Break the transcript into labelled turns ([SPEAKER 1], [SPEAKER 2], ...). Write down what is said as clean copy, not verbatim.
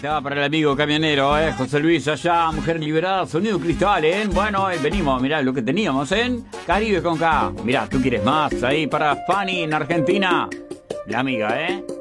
[SPEAKER 1] Está para el amigo camionero, José Luis allá, Mujer Liberada, Sonido Cristal, Bueno, venimos, mirá lo que teníamos, Caribe con K. Mirá, tú quieres más, ahí para Fanny en Argentina. La amiga,